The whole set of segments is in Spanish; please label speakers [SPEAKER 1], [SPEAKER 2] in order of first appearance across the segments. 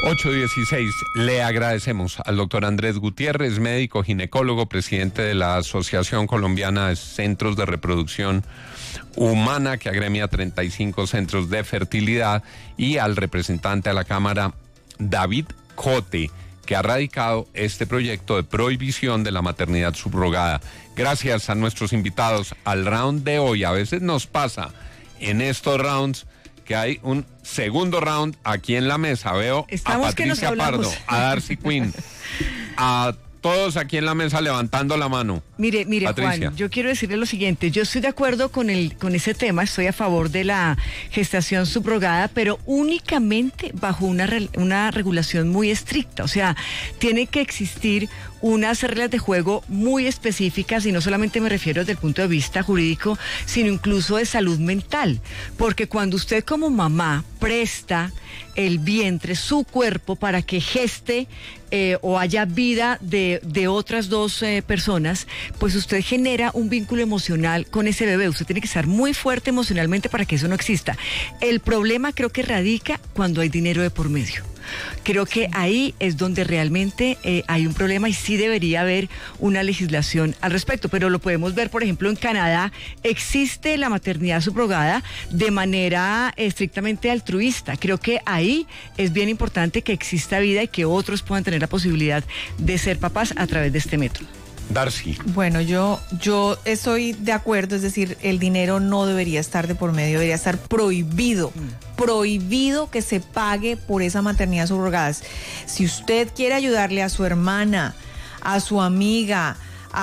[SPEAKER 1] 8:16. Le agradecemos al doctor Andrés Gutiérrez, médico ginecólogo, presidente de la Asociación Colombiana de Centros de Reproducción Humana, que agremia 35 centros de fertilidad, y al representante a la Cámara, David Cote, que ha radicado este proyecto de prohibición de la maternidad subrogada. Gracias a nuestros invitados al round de hoy. A veces nos pasa en estos rounds que hay un segundo round aquí en la mesa. Veo
[SPEAKER 2] Estamos
[SPEAKER 1] a Patricia Pardo, a Darcy Quinn, a todos aquí en la mesa levantando la mano.
[SPEAKER 2] Mire,
[SPEAKER 1] Patricia.
[SPEAKER 2] Juan, yo quiero decirle lo siguiente. Yo estoy de acuerdo con ese tema, estoy a favor de la gestación subrogada, pero únicamente bajo una regulación muy estricta. O sea, tiene que existir unas reglas de juego muy específicas, y no solamente me refiero desde el punto de vista jurídico, sino incluso de salud mental. Porque cuando usted como mamá presta el vientre, su cuerpo, para que geste o haya vida de otras dos personas, pues usted genera un vínculo emocional con ese bebé. Usted tiene que estar muy fuerte emocionalmente para que eso no exista. El problema creo que radica cuando hay dinero de por medio. Creo que ahí es donde realmente hay un problema, y sí debería haber una legislación al respecto, pero lo podemos ver, por ejemplo, en Canadá existe la maternidad subrogada de manera estrictamente altruista. Creo que ahí es bien importante que exista vida y que otros puedan tener la posibilidad de ser papás a través de este método.
[SPEAKER 1] Darcy.
[SPEAKER 3] Bueno, yo estoy de acuerdo, es decir, el dinero no debería estar de por medio, debería estar prohibido. Prohibido que se pague por esa maternidad subrogada. Si usted quiere ayudarle a su hermana, a su amiga,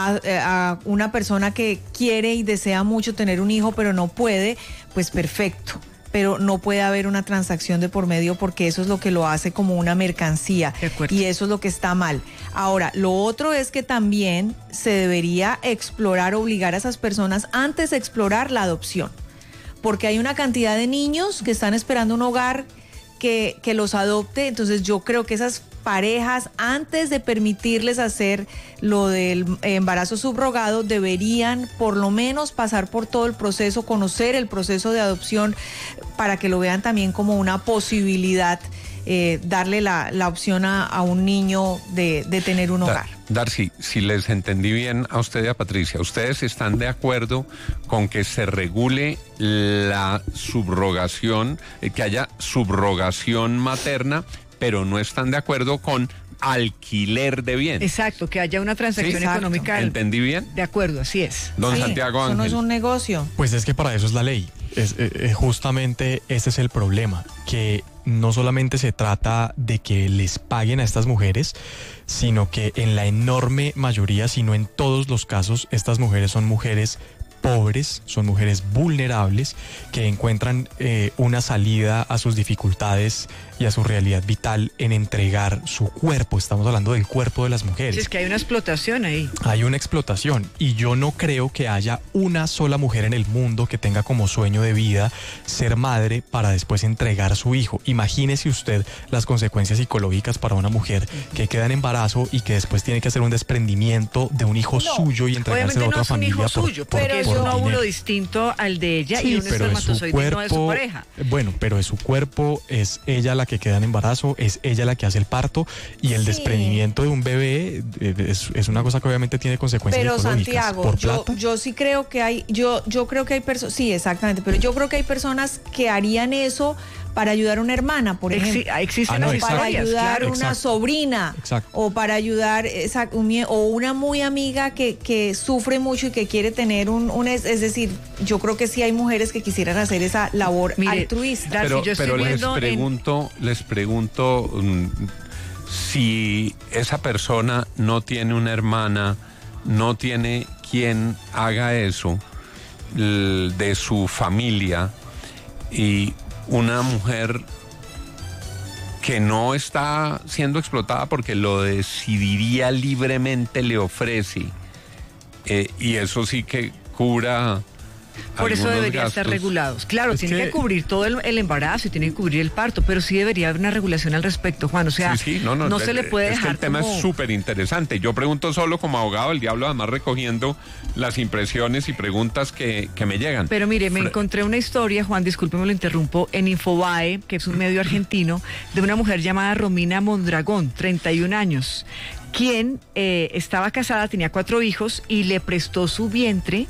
[SPEAKER 3] a una persona que quiere y desea mucho tener un hijo pero no puede, pues perfecto. Pero no puede haber una transacción de por medio, porque eso es lo que lo hace como una mercancía, y eso es lo que está mal. Ahora, lo otro es que también se debería explorar, obligar a esas personas antes de explorar la adopción, porque hay una cantidad de niños que están esperando un hogar que los adopte. Entonces yo creo que esas parejas, antes de permitirles hacer lo del embarazo subrogado, deberían por lo menos pasar por todo el proceso, conocer el proceso de adopción, para que lo vean también como una posibilidad, darle la opción a un niño de tener un hogar.
[SPEAKER 1] Darcy, si les entendí bien a usted y a Patricia, ¿ustedes están de acuerdo con que se regule la subrogación, que haya subrogación materna, pero no están de acuerdo con alquiler de bienes?
[SPEAKER 2] Exacto, que haya una transacción económica.
[SPEAKER 1] ¿Entendí bien?
[SPEAKER 2] De acuerdo, así es.
[SPEAKER 1] Don Santiago Ángel.
[SPEAKER 3] Eso no es un negocio.
[SPEAKER 4] Pues es que para eso es la ley. Justamente ese es el problema, que no solamente se trata de que les paguen a estas mujeres, sino que en la enorme mayoría, si no en todos los casos, estas mujeres son mujeres pobres, son mujeres vulnerables que encuentran una salida a sus dificultades y a su realidad vital en entregar su cuerpo. Estamos hablando del cuerpo de las mujeres.
[SPEAKER 2] Sí, es que hay una explotación ahí.
[SPEAKER 4] Hay una explotación, y yo no creo que haya una sola mujer en el mundo que tenga como sueño de vida ser madre para después entregar su hijo. Imagínese usted las consecuencias psicológicas para una mujer que queda en embarazo y que después tiene que hacer un desprendimiento de un hijo suyo y entregarse a otra familia.
[SPEAKER 2] Obviamente no es un hijo suyo, pero es un óvulo distinto al de ella, sí, y un espermatozoide no es su pareja.
[SPEAKER 4] Bueno, pero es su cuerpo, es ella la que queda en embarazo, es ella la que hace el parto, y el desprendimiento de un bebé es una cosa que obviamente tiene consecuencias psicológicas.
[SPEAKER 3] Pero Santiago,
[SPEAKER 4] por plata.
[SPEAKER 3] yo sí creo que hay, yo creo que hay personas, sí, exactamente, pero yo creo que hay personas que harían eso para ayudar a una hermana, por ejemplo.
[SPEAKER 2] Existen las
[SPEAKER 3] para
[SPEAKER 2] historias,
[SPEAKER 3] ayudar
[SPEAKER 2] claro.
[SPEAKER 3] a una sobrina.
[SPEAKER 4] Exacto.
[SPEAKER 3] O para ayudar o una muy amiga que sufre mucho y que quiere tener es decir, yo creo que sí hay mujeres que quisieran hacer esa labor altruista.
[SPEAKER 1] Pero les pregunto si esa persona no tiene una hermana, no tiene quien haga eso de su familia, y una mujer que no está siendo explotada porque lo decidiría libremente, le ofrece, y eso sí que cubra
[SPEAKER 2] Por eso
[SPEAKER 1] algunos
[SPEAKER 2] deberían estar
[SPEAKER 1] gastos.
[SPEAKER 2] regulados. Claro,
[SPEAKER 4] Es
[SPEAKER 2] tiene que cubrir todo el embarazo y tiene que cubrir el parto, pero sí debería haber una regulación al respecto, Juan. O sea,
[SPEAKER 1] Sí,
[SPEAKER 2] no se le puede
[SPEAKER 1] es que
[SPEAKER 2] dejar
[SPEAKER 1] el tema
[SPEAKER 2] como...
[SPEAKER 1] es súper interesante. Yo pregunto solo como abogado del diablo, además recogiendo las impresiones y preguntas que me llegan.
[SPEAKER 2] Pero mire, me encontré una historia, Juan, discúlpeme, lo interrumpo, en Infobae, que es un medio argentino, de una mujer llamada Romina Mondragón, 31 años, quien estaba casada, tenía 4 hijos y le prestó su vientre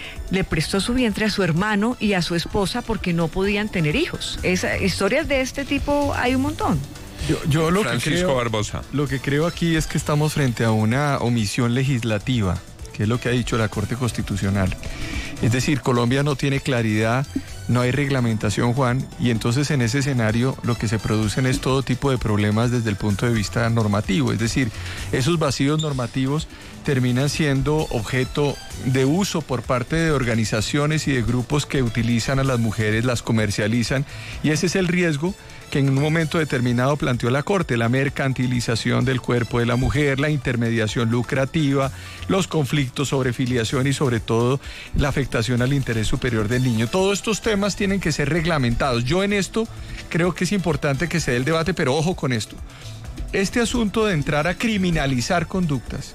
[SPEAKER 2] a su hermano y a su esposa porque no podían tener hijos. Historias de este tipo hay un montón.
[SPEAKER 5] Yo lo
[SPEAKER 1] Francisco Barbosa.
[SPEAKER 5] Lo que creo aquí es que estamos frente a una omisión legislativa, que es lo que ha dicho la Corte Constitucional. Es decir, Colombia no tiene claridad, no hay reglamentación, Juan, y entonces en ese escenario lo que se producen es todo tipo de problemas desde el punto de vista normativo. Es decir, esos vacíos normativos terminan siendo objeto de uso por parte de organizaciones y de grupos que utilizan a las mujeres, las comercializan, y ese es el riesgo que en un momento determinado planteó la Corte: la mercantilización del cuerpo de la mujer, la intermediación lucrativa, los conflictos sobre filiación y sobre todo la afectación al interés superior del niño. Todos estos temas tienen que ser reglamentados. Yo en esto creo que es importante que se dé el debate, pero ojo con esto. Este asunto de entrar a criminalizar conductas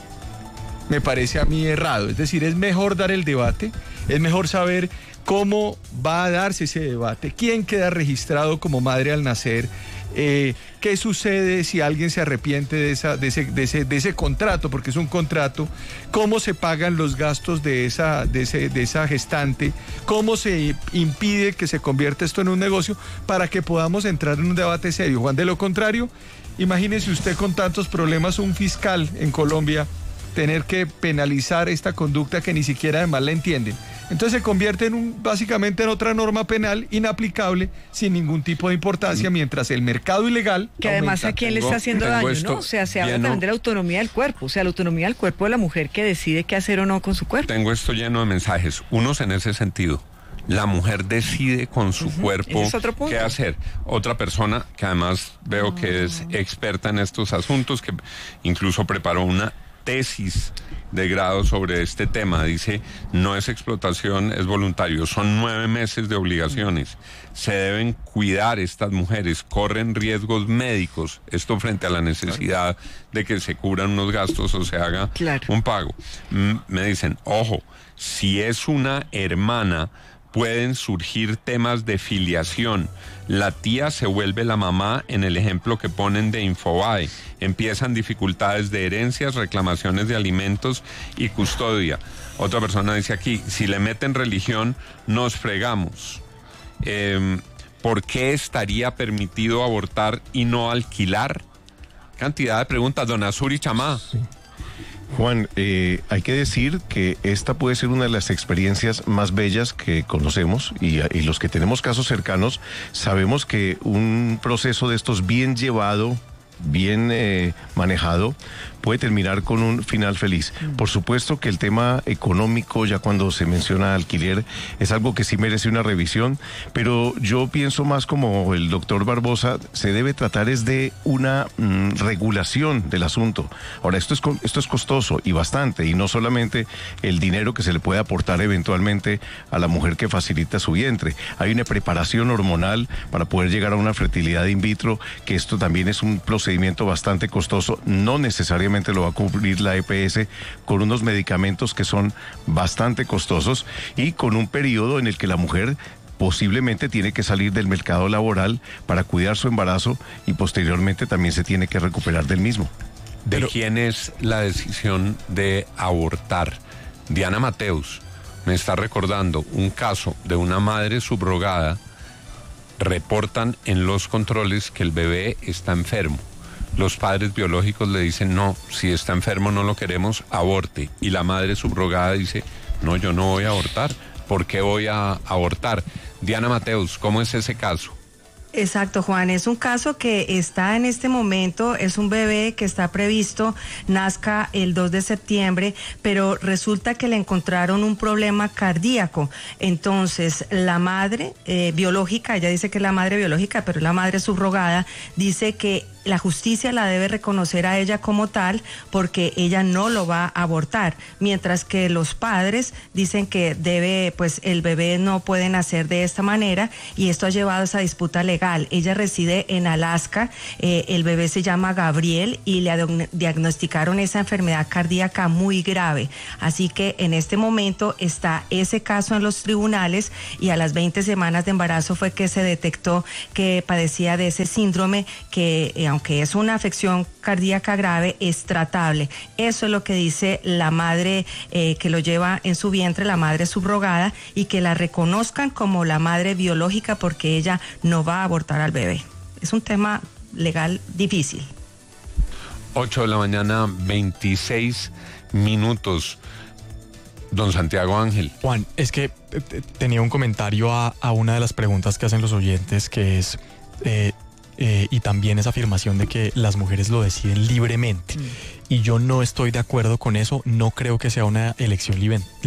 [SPEAKER 5] me parece a mí errado. Es decir, es mejor dar el debate, es mejor saber cómo va a darse ese debate, quién queda registrado como madre al nacer, qué sucede si alguien se arrepiente de ese contrato, porque es un contrato, cómo se pagan los gastos de esa gestante, cómo se impide que se convierta esto en un negocio, para que podamos entrar en un debate serio, Juan. De lo contrario, imagínese usted con tantos problemas, un fiscal en Colombia tener que penalizar esta conducta que ni siquiera además la entienden. Entonces se convierte básicamente en otra norma penal inaplicable sin ningún tipo de importancia, mientras el mercado ilegal
[SPEAKER 2] Que además
[SPEAKER 5] aumenta.
[SPEAKER 2] a quién le está haciendo daño, ¿no? O sea, se habla también de la autonomía del cuerpo, o sea, la autonomía del cuerpo de la mujer que decide qué hacer o no con su cuerpo.
[SPEAKER 1] Tengo esto lleno de mensajes, unos en ese sentido. La mujer decide con su cuerpo
[SPEAKER 2] Ese es otro punto.
[SPEAKER 1] qué hacer. Otra persona que además veo que es experta en estos asuntos, que incluso preparó una tesis de grado sobre este tema, dice: no es explotación, es voluntario, son 9 meses de obligaciones, se deben cuidar estas mujeres, corren riesgos médicos, esto frente a la necesidad de que se cubran unos gastos o se haga un pago. Me dicen, ojo, si es una hermana, pueden surgir temas de filiación. La tía se vuelve la mamá en el ejemplo que ponen de Infobae. Empiezan dificultades de herencias, reclamaciones de alimentos y custodia. Otra persona dice aquí, si le meten religión, nos fregamos. ¿Por qué estaría permitido abortar y no alquilar? Cantidad de preguntas, don Azuri Chamá.
[SPEAKER 6] Sí. Juan, hay que decir que esta puede ser una de las experiencias más bellas que conocemos y los que tenemos casos cercanos sabemos que un proceso de estos bien llevado, bien manejado, puede terminar con un final feliz. Por supuesto que el tema económico, ya cuando se menciona alquiler, es algo que sí merece una revisión, pero yo pienso más como el doctor Barbosa, se debe tratar es de una regulación del asunto. Ahora, esto es costoso y bastante, y no solamente el dinero que se le puede aportar eventualmente a la mujer que facilita su vientre. Hay una preparación hormonal para poder llegar a una fertilidad in vitro, que esto también es un procedimiento bastante costoso, no necesariamente lo va a cubrir la EPS, con unos medicamentos que son bastante costosos y con un periodo en el que la mujer posiblemente tiene que salir del mercado laboral para cuidar su embarazo y posteriormente también se tiene que recuperar del mismo.
[SPEAKER 1] ¿De quién es la decisión de abortar? Diana Mateus me está recordando un caso de una madre subrogada. Reportan en los controles que el bebé está enfermo. Los padres biológicos le dicen, no, si está enfermo no lo queremos, aborte. Y la madre subrogada dice, no, yo no voy a abortar. ¿Por qué voy a abortar? Diana Mateus, ¿cómo es ese caso?
[SPEAKER 7] Exacto, Juan, es un caso que está en este momento, es un bebé que está previsto, nazca el 2 de septiembre, pero resulta que le encontraron un problema cardíaco. Entonces, la madre biológica, ella dice que es la madre biológica, pero la madre subrogada, dice que la justicia la debe reconocer a ella como tal porque ella no lo va a abortar, mientras que los padres dicen que pues el bebé no puede nacer de esta manera, y esto ha llevado a esa disputa legal. Ella reside en Alaska, el bebé se llama Gabriel y le diagnosticaron esa enfermedad cardíaca muy grave, así que en este momento está ese caso en los tribunales, y a las 20 semanas de embarazo fue que se detectó que padecía de ese síndrome que, aunque es una afección cardíaca grave, es tratable. Eso es lo que dice la madre que lo lleva en su vientre, la madre subrogada, y que la reconozcan como la madre biológica porque ella no va a abortar al bebé. Es un tema legal difícil.
[SPEAKER 1] 8 de la mañana, 26 minutos. Don Santiago Ángel.
[SPEAKER 4] Juan, es que tenía un comentario a una de las preguntas que hacen los oyentes, que es, y también esa afirmación de que las mujeres lo deciden libremente. Y yo no estoy de acuerdo con eso, no creo que sea una elección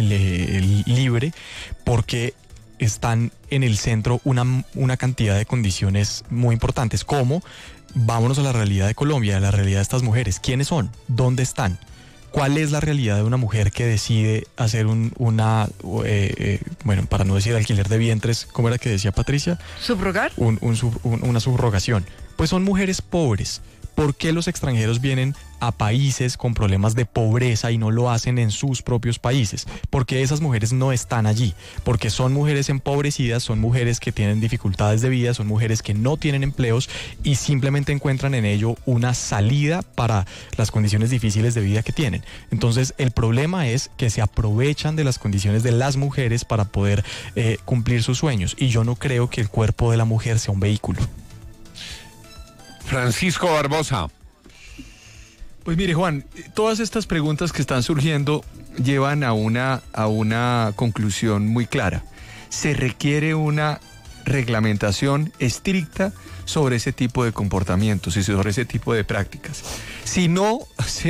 [SPEAKER 4] libre, porque están en el centro una cantidad de condiciones muy importantes, como, vámonos a la realidad de Colombia, a la realidad de estas mujeres. ¿Quiénes son? ¿Dónde están? ¿Cuál es la realidad de una mujer que decide hacer bueno, para no decir alquiler de vientres, ¿cómo era que decía Patricia?
[SPEAKER 2] ¿Subrogar?
[SPEAKER 4] Una subrogación. Pues son mujeres pobres. ¿Por qué los extranjeros vienen a países con problemas de pobreza y no lo hacen en sus propios países? Porque esas mujeres no están allí, porque son mujeres empobrecidas, son mujeres que tienen dificultades de vida, son mujeres que no tienen empleos y simplemente encuentran en ello una salida para las condiciones difíciles de vida que tienen. Entonces el problema es que se aprovechan de las condiciones de las mujeres para poder cumplir sus sueños, y yo no creo que el cuerpo de la mujer sea un vehículo.
[SPEAKER 1] Francisco Barbosa.
[SPEAKER 5] Pues mire, Juan, todas estas preguntas que están surgiendo llevan a una conclusión muy clara. Se requiere una reglamentación estricta sobre ese tipo de comportamientos y sobre ese tipo de prácticas. Si no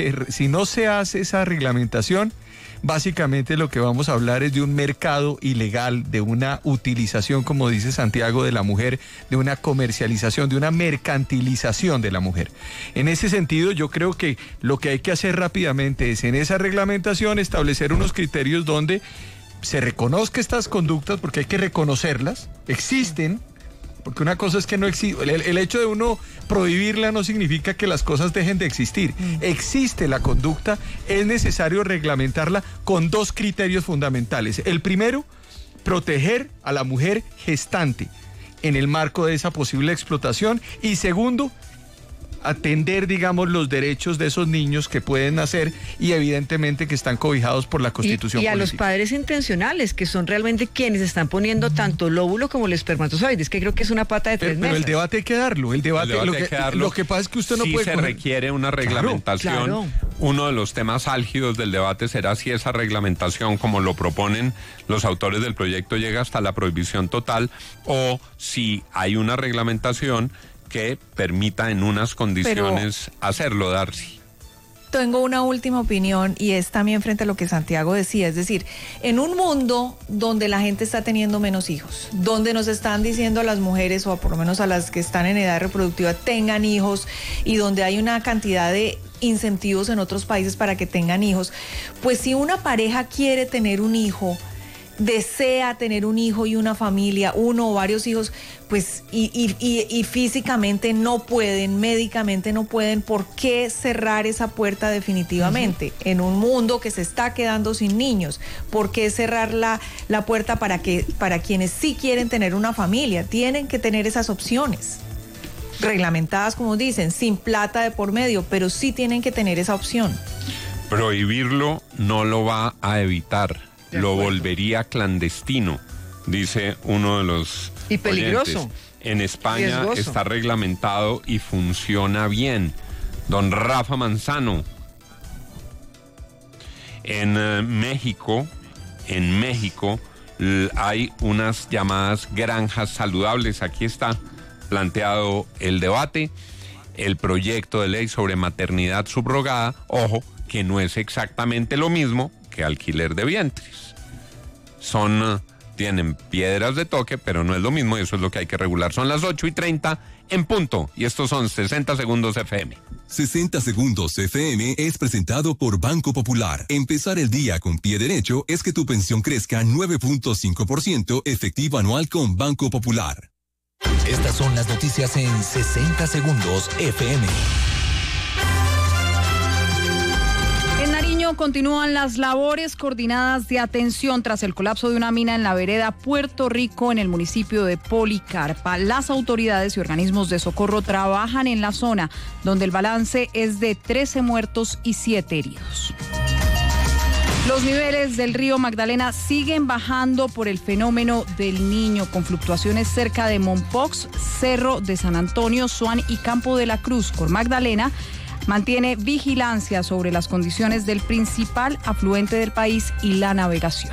[SPEAKER 5] se hace esa reglamentación, básicamente lo que vamos a hablar es de un mercado ilegal, de una utilización, como dice Santiago, de la mujer, de una comercialización, de una mercantilización de la mujer. En ese sentido, yo creo que lo que hay que hacer rápidamente es, en esa reglamentación, establecer unos criterios donde se reconozca estas conductas, porque hay que reconocerlas, existen. Porque una cosa es que no existe, el hecho de uno prohibirla no significa que las cosas dejen de existir. Existe la conducta, es necesario reglamentarla con dos criterios fundamentales. El primero, proteger a la mujer gestante en el marco de esa posible explotación. Y segundo, atender, digamos, los derechos de esos niños que pueden nacer y evidentemente que están cobijados por la Constitución
[SPEAKER 2] y a
[SPEAKER 5] política.
[SPEAKER 2] los padres intencionales, que son realmente quienes están poniendo tanto el óvulo como el espermatozoide, que creo que es una pata de tres
[SPEAKER 5] Pero
[SPEAKER 2] mesas.
[SPEAKER 5] el debate hay que darlo, lo que pasa es que usted no puede...
[SPEAKER 1] Sí se requiere una reglamentación.
[SPEAKER 2] Claro.
[SPEAKER 1] Uno de los temas álgidos del debate será si esa reglamentación, como lo proponen los autores del proyecto, llega hasta la prohibición total, o si hay una reglamentación que permita en unas condiciones hacerlo, Darcy.
[SPEAKER 3] Tengo una última opinión, y es también frente a lo que Santiago decía, es decir, en un mundo donde la gente está teniendo menos hijos, donde nos están diciendo a las mujeres, o por lo menos a las que están en edad reproductiva, tengan hijos, y donde hay una cantidad de incentivos en otros países para que tengan hijos, pues si una pareja quiere tener un hijo, desea tener un hijo y una familia, uno o varios hijos, pues y físicamente no pueden, médicamente no pueden, ¿por qué cerrar esa puerta definitivamente? En un mundo que se está quedando sin niños, ¿por qué cerrar la puerta para quienes sí quieren tener una familia? Tienen que tener esas opciones reglamentadas, como dicen, sin plata de por medio, pero sí tienen que tener esa opción.
[SPEAKER 1] Prohibirlo no lo va a evitar. Lo volvería clandestino, dice uno de los
[SPEAKER 2] y peligroso.
[SPEAKER 1] Oyentes. En España
[SPEAKER 2] riesgoso.
[SPEAKER 1] Está reglamentado y funciona bien. Don Rafa Manzano. En México hay unas llamadas granjas saludables. Aquí está planteado el debate, el proyecto de ley sobre maternidad subrogada. Ojo, que no es exactamente lo mismo que alquiler de vientres. Son tienen piedras de toque, pero no es lo mismo y eso es lo que hay que regular. Son las 8:30 en punto y estos son 60 Segundos FM.
[SPEAKER 8] 60 Segundos FM es presentado por Banco Popular. Empezar el día con pie derecho es que tu pensión crezca 9.5% efectivo anual con Banco Popular.
[SPEAKER 9] Estas son las noticias en 60 Segundos FM.
[SPEAKER 10] En Nariño continúan las labores coordinadas de atención tras el colapso de una mina en la vereda Puerto Rico en el municipio de Policarpa. Las autoridades y organismos de socorro trabajan en la zona, donde el balance es de 13 muertos y 7 heridos. Los niveles del río Magdalena siguen bajando por el fenómeno del Niño, con fluctuaciones cerca de Mompox, Cerro de San Antonio, Suán y Campo de la Cruz. Cor Magdalena mantiene vigilancia sobre las condiciones del principal afluente del país y la navegación.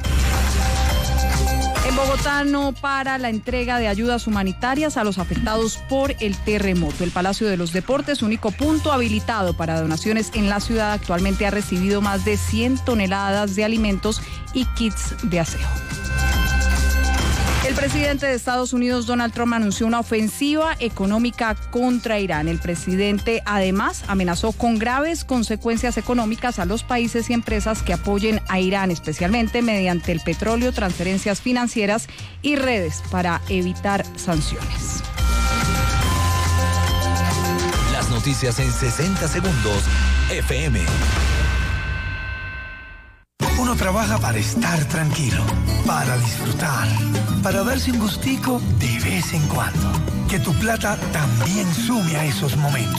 [SPEAKER 10] En Bogotá no para la entrega de ayudas humanitarias a los afectados por el terremoto. El Palacio de los Deportes, único punto habilitado para donaciones en la ciudad, actualmente ha recibido más de 100 toneladas de alimentos y kits de aseo. El presidente de Estados Unidos, Donald Trump, anunció una ofensiva económica contra Irán. El presidente, además, amenazó con graves consecuencias económicas a los países y empresas que apoyen a Irán, especialmente mediante el petróleo, transferencias financieras y redes para evitar sanciones.
[SPEAKER 9] Las noticias en 60 Segundos FM.
[SPEAKER 11] Uno trabaja para estar tranquilo, para disfrutar, para darse un gustico de vez en cuando. Que tu plata también sume a esos momentos.